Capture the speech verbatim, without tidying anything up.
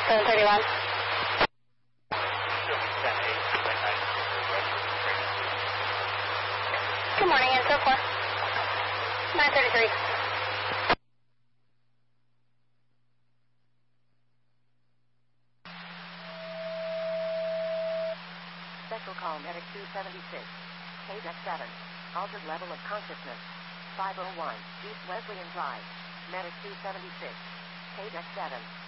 seven thirty-one. Good morning, and so forth. nine thirty-three. Special call Medic two seventy-six. K D E C seven. Altered level of consciousness. five oh one East Wesleyan Drive. Medic two seventy-six. K D E C seven.